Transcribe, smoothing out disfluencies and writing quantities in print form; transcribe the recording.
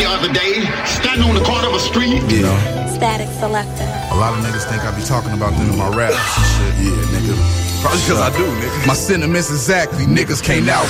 the other day, standing on the corner of a street. Yeah. Static Selector. A lot of niggas think I be talking about them in my raps and shit. Yeah, nigga. Probably because I do, nigga. My sentiments exactly, niggas can't out